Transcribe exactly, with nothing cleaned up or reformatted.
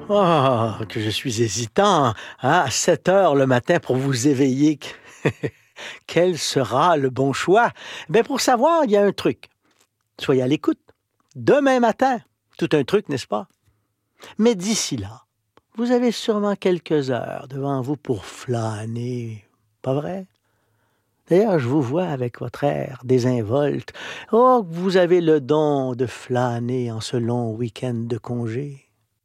Oh, que je suis hésitant, hein, à sept heures le matin pour vous éveiller. Quel sera le bon choix? Ben pour savoir, il y a un truc. Soyez à l'écoute. Demain matin, tout un truc, n'est-ce pas? Mais d'ici là, vous avez sûrement quelques heures devant vous pour flâner, pas vrai? D'ailleurs, je vous vois avec votre air désinvolte. Oh, vous avez le don de flâner en ce long week-end de congé.